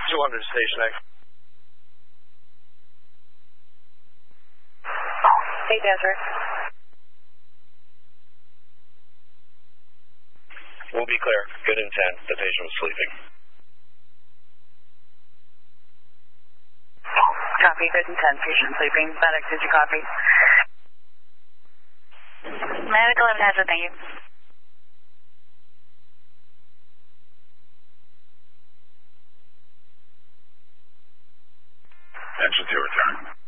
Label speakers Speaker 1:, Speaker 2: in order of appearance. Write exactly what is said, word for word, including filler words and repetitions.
Speaker 1: two hundred, Station X.
Speaker 2: Hey, Desert.
Speaker 1: We'll be clear. Good intent. The patient was sleeping.
Speaker 2: Copy. Good intent. Patient sleeping. Medic, did you copy?
Speaker 3: Medical and Desert, thank you.
Speaker 4: Attention to return.